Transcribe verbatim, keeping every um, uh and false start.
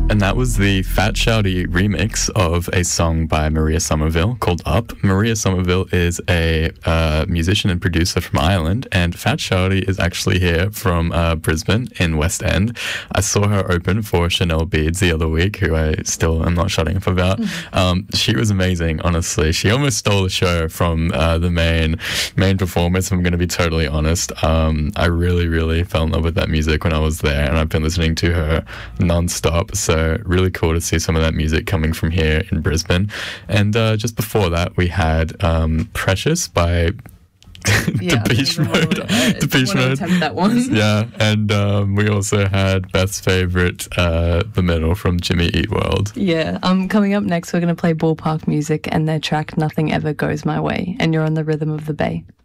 And that was the Fat Shouty remix of a song by Maria Somerville called Up. Maria Somerville is a uh, musician and producer from Ireland, and Fat Shouty is actually here from uh, Brisbane in West End. I saw her open for Chanel Beads the other week, who I still am not shutting up about. Mm-hmm. Um, she was amazing, honestly. She almost stole the show from uh, the main main performance, if I'm going to be totally honest. Um, I really, really fell in love with that music when I was there, and I've been listening to her non-stop. So really cool to see some of that music coming from here in Brisbane. And uh, just before that, we had um, Precious by yeah, Depeche Mode. Depeche Mode. That one. Yeah, and um, we also had Beth's favourite, uh, The Middle from Jimmy Eat World. Yeah, um, coming up next, we're going to play Ballpark Music and their track Nothing Ever Goes My Way. And you're on the Rhythm of the Bay.